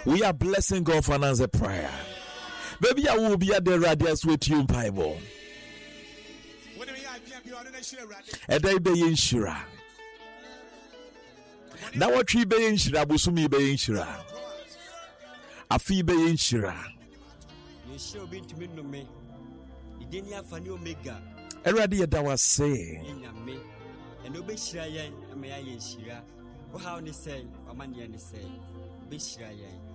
We are blessing God for an answer prayer. Baby, I will be at the radius with you, Bible. A day be in Shira. Now what tree be in Shira, Busumi be in Shira. A fee be in Shira. You should be to me. You didn't have a new mega. A radio that was saying, and obey Shira, and may I Shira. How they say, or money and say, Bishra.